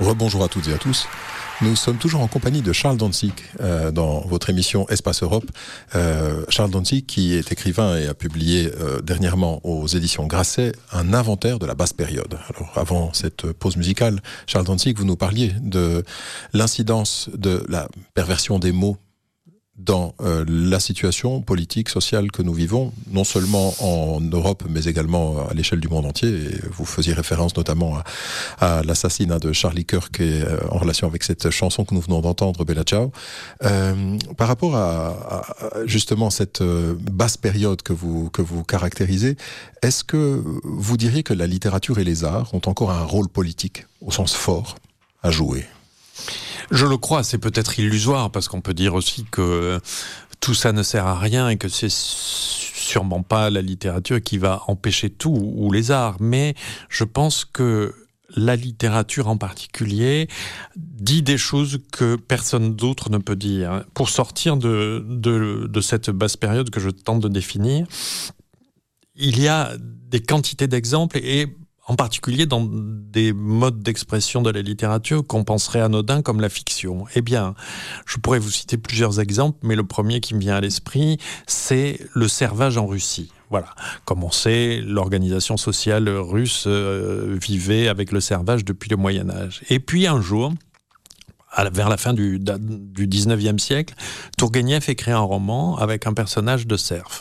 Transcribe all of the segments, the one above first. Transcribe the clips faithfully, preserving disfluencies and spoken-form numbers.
Rebonjour à toutes et à tous. Nous sommes toujours en compagnie de Charles Dantzig euh, dans votre émission Espace Europe. Euh, Charles Dantzig qui est écrivain et a publié euh, dernièrement aux éditions Grasset un inventaire de la basse période. Alors avant cette pause musicale, Charles Dantzig, vous nous parliez de l'incidence de la perversion des mots dans euh, la situation politique, sociale que nous vivons, non seulement en Europe, mais également à l'échelle du monde entier. Et vous faisiez référence notamment à, à l'assassinat de Charlie Kirk et, euh, en relation avec cette chanson que nous venons d'entendre, Bella Ciao. Euh, par rapport à, à justement cette euh, basse période que vous, que vous caractérisez, est-ce que vous diriez que la littérature et les arts ont encore un rôle politique, au sens fort, à jouer ? Je le crois, c'est peut-être illusoire, parce qu'on peut dire aussi que tout ça ne sert à rien et que c'est sûrement pas la littérature qui va empêcher tout, ou les arts. Mais je pense que la littérature en particulier dit des choses que personne d'autre ne peut dire. Pour sortir de, de, de cette basse période que je tente de définir, il y a des quantités d'exemples et en particulier dans des modes d'expression de la littérature qu'on penserait anodins comme la fiction. Eh bien, je pourrais vous citer plusieurs exemples, mais le premier qui me vient à l'esprit, c'est le servage en Russie. Voilà. Comme on sait, l'organisation sociale russe euh, vivait avec le servage depuis le Moyen-Âge. Et puis un jour, vers la fin du, du dix-neuvième siècle, Tourguenieff écrit un roman avec un personnage de serf.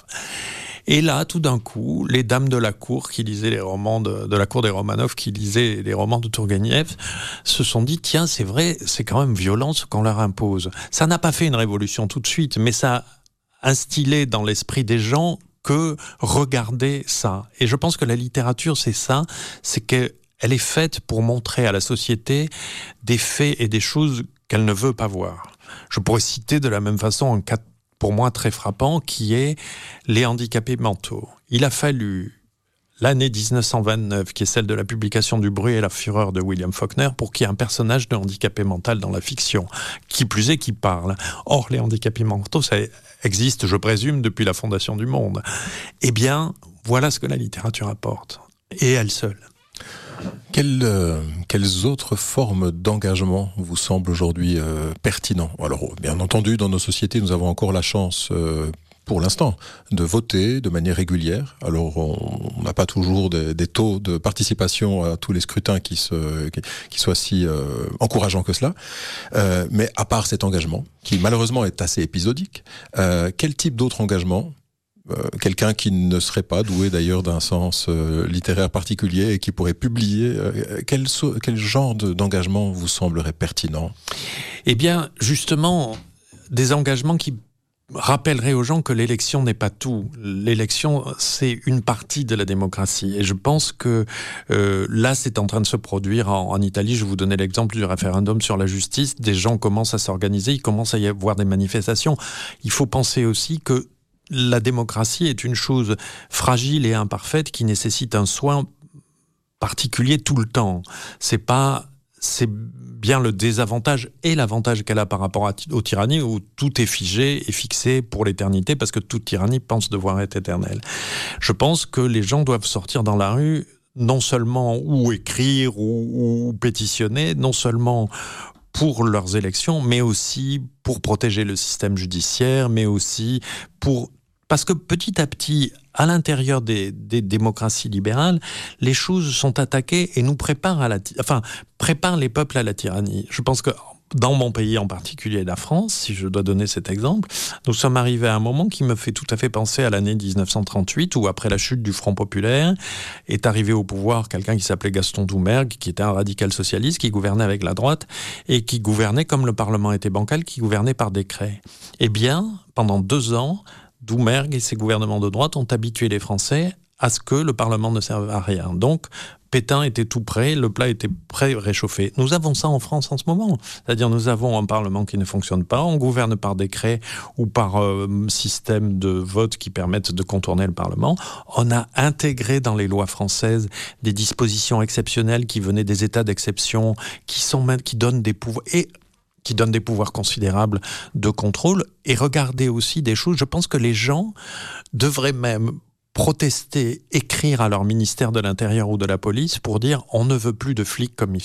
Et là, tout d'un coup, les dames de la cour qui lisaient les romans de, de la cour des Romanov, qui lisaient les romans de Tourguenieff, se sont dit, tiens, c'est vrai, c'est quand même violent ce qu'on leur impose. Ça n'a pas fait une révolution tout de suite, mais ça a instillé dans l'esprit des gens que regardez ça. Et je pense que la littérature, c'est ça, c'est qu'elle est faite pour montrer à la société des faits et des choses qu'elle ne veut pas voir. Je pourrais citer de la même façon un cas pour moi très frappant, qui est les handicapés mentaux. Il a fallu l'année dix-neuf cent vingt-neuf, qui est celle de la publication du Bruit et la Fureur de William Faulkner, pour qu'il y ait un personnage de handicapé mental dans la fiction, qui plus est qui parle. Or, les handicapés mentaux, ça existe, je présume, depuis la fondation du monde. Eh bien, voilà ce que la littérature apporte, et elle seule. Quelles, euh, quelles autres formes d'engagement vous semblent aujourd'hui euh, pertinents ? Alors, bien entendu, dans nos sociétés, nous avons encore la chance, euh, pour l'instant, de voter de manière régulière. Alors, on n'a pas toujours des, des taux de participation à tous les scrutins qui, se, qui, qui soient si euh, encourageants que cela. Euh, mais à part cet engagement, qui malheureusement est assez épisodique, euh, quel type d'autre engagement ? Euh, quelqu'un qui ne serait pas doué d'ailleurs d'un sens euh, littéraire particulier et qui pourrait publier, euh, quel, so- quel genre de, d'engagement vous semblerait pertinent ? Eh bien, justement, des engagements qui rappelleraient aux gens que l'élection n'est pas tout. L'élection, c'est une partie de la démocratie. Et je pense que euh, là, c'est en train de se produire en, en Italie. Je vous donnais l'exemple du référendum sur la justice. Des gens commencent à s'organiser, il commence à y avoir des manifestations. Il faut penser aussi que la démocratie est une chose fragile et imparfaite qui nécessite un soin particulier tout le temps. C'est pas, c'est bien le désavantage et l'avantage qu'elle a par rapport à, aux tyrannies où tout est figé et fixé pour l'éternité parce que toute tyrannie pense devoir être éternelle. Je pense que les gens doivent sortir dans la rue non seulement ou écrire ou, ou pétitionner, non seulement pour leurs élections, mais aussi pour protéger le système judiciaire, mais aussi pour... Parce que petit à petit, à l'intérieur des, des démocraties libérales, les choses sont attaquées et nous préparent à la, enfin, préparent les peuples à la tyrannie. Je pense que dans mon pays en particulier, la France, si je dois donner cet exemple, nous sommes arrivés à un moment qui me fait tout à fait penser à l'année dix-neuf cent trente-huit, où après la chute du Front populaire, est arrivé au pouvoir quelqu'un qui s'appelait Gaston Doumergue, qui était un radical socialiste, qui gouvernait avec la droite, et qui gouvernait, comme le Parlement était bancal, qui gouvernait par décret. Eh bien, pendant deux ans, Doumergue et ses gouvernements de droite ont habitué les Français à ce que le Parlement ne serve à rien. Donc, Pétain était tout prêt, le plat était prêt réchauffé. Nous avons ça en France en ce moment. C'est-à-dire, nous avons un Parlement qui ne fonctionne pas, on gouverne par décret ou par euh, système de vote qui permettent de contourner le Parlement. On a intégré dans les lois françaises des dispositions exceptionnelles qui venaient des états d'exception, qui, sont, qui donnent des pouvoirs... Et qui donne des pouvoirs considérables de contrôle, et regarder aussi des choses. Je pense que les gens devraient même protester, écrire à leur ministère de l'Intérieur ou de la police pour dire on ne veut plus de flics comme ils sont.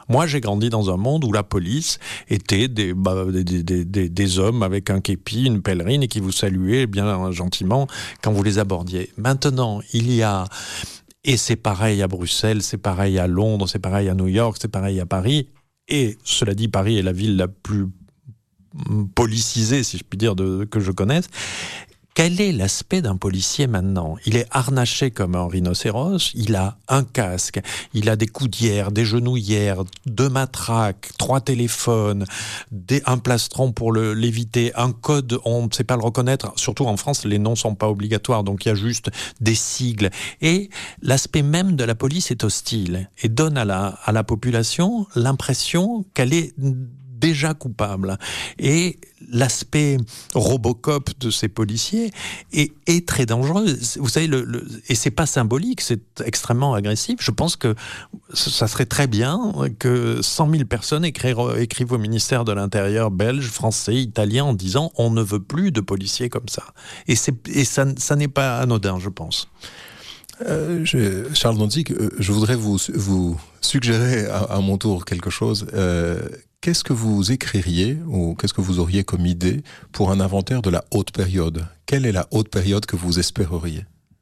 Moi, j'ai grandi dans un monde où la police était des, bah, des, des, des, des hommes avec un képi, une pèlerine, et qui vous saluaient bien gentiment quand vous les abordiez. Maintenant, il y a... Et c'est pareil à Bruxelles, c'est pareil à Londres, c'est pareil à New York, c'est pareil à Paris. Et cela dit, Paris est la ville la plus policisée, si je puis dire, de, que je connaisse. Quel est l'aspect d'un policier maintenant ? Il est harnaché comme un rhinocéros, il a un casque, il a des coudières, des genouillères, deux matraques, trois téléphones, des, un plastron pour le, l'éviter, un code, on ne sait pas le reconnaître, surtout en France, les noms ne sont pas obligatoires, donc il y a juste des sigles. Et l'aspect même de la police est hostile et donne à la, à la population l'impression qu'elle est déjà coupable. Et l'aspect Robocop de ces policiers est, est très dangereux. Vous savez, le, le, et c'est pas symbolique, c'est extrêmement agressif. Je pense que ça serait très bien que cent mille personnes écrivent, écrivent au ministère de l'Intérieur belge, français, italien en disant on ne veut plus de policiers comme ça. Et, c'est, et ça, ça n'est pas anodin, je pense. Euh, je, Charles Dantzig, je voudrais vous, vous suggérer à, à mon tour quelque chose. Euh, qu'est-ce que vous écririez ou qu'est-ce que vous auriez comme idée pour un inventaire de la haute période ? Quelle est la haute période que vous espéreriez ?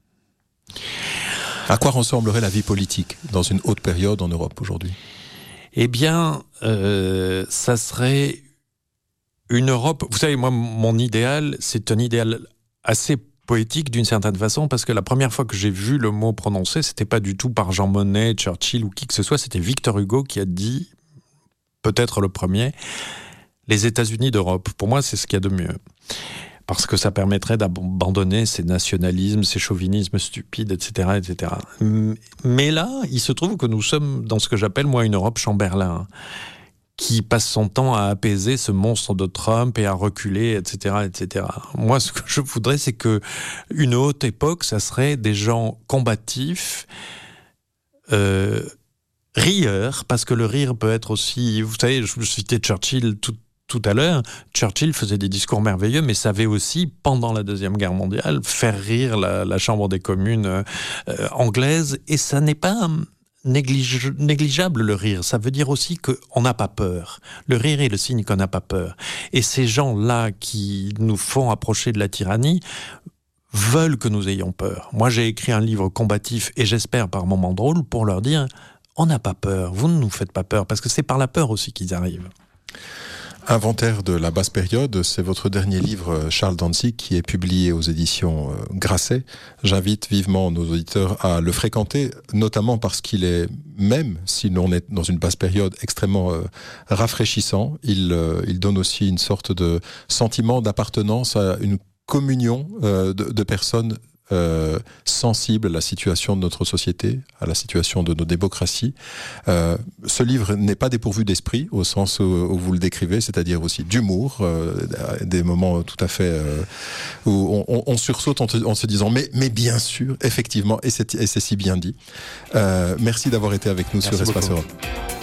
À quoi ressemblerait la vie politique dans une haute période en Europe aujourd'hui ? Eh bien, euh, ça serait une Europe... Vous savez, moi, mon idéal, c'est un idéal assez poétique d'une certaine façon, parce que la première fois que j'ai vu le mot prononcé, c'était pas du tout par Jean Monnet, Churchill ou qui que ce soit, c'était Victor Hugo qui a dit, peut-être le premier, les États-Unis d'Europe. Pour moi, c'est ce qu'il y a de mieux. Parce que ça permettrait d'abandonner ces nationalismes, ces chauvinismes stupides, et cetera, et cetera. Mais là, il se trouve que nous sommes dans ce que j'appelle, moi, une Europe Chamberlain, qui passe son temps à apaiser ce monstre de Trump et à reculer, et cetera, et cetera. Moi, ce que je voudrais, c'est que une haute époque, ça serait des gens combatifs, euh, rieurs, parce que le rire peut être aussi... Vous savez, je citais Churchill tout, tout à l'heure. Churchill faisait des discours merveilleux, mais savait aussi, pendant la Deuxième Guerre mondiale, faire rire la, la Chambre des communes euh, anglaise. Et ça n'est pas... Néglige, négligeable le rire, ça veut dire aussi qu'on n'a pas peur. Le rire est le signe qu'on n'a pas peur. Et ces gens-là qui nous font approcher de la tyrannie veulent que nous ayons peur. Moi, j'ai écrit un livre combatif et j'espère par moments drôles pour leur dire on n'a pas peur, vous ne nous faites pas peur, parce que c'est par la peur aussi qu'ils arrivent. Inventaire de la basse période, c'est votre dernier livre, Charles Dantzig, qui est publié aux éditions Grasset. J'invite vivement nos auditeurs à le fréquenter, notamment parce qu'il est, même si l'on est dans une basse période, extrêmement euh, rafraîchissant. Il, euh, il donne aussi une sorte de sentiment d'appartenance à une communion euh, de, de personnes Euh, sensible à la situation de notre société, à la situation de nos démocraties. Euh, ce livre n'est pas dépourvu d'esprit, au sens où, où vous le décrivez, c'est-à-dire aussi d'humour, euh, des moments tout à fait euh, où on, on sursaute en, te, en se disant mais, mais bien sûr, effectivement, et c'est, et c'est si bien dit. Euh, merci d'avoir été avec nous. Merci sur Espace Europe.